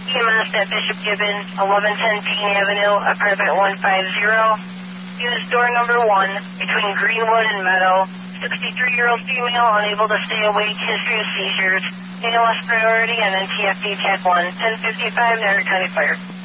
EMS at Bishop Gibbons, 1110 Teen Avenue, apartment 150. Unit door number 1, between Greenwood and Meadow. 63-year-old female, unable to stay awake, history of seizures. ALS priority and NTFD Tech 1, 1055, Narragansett County Fire.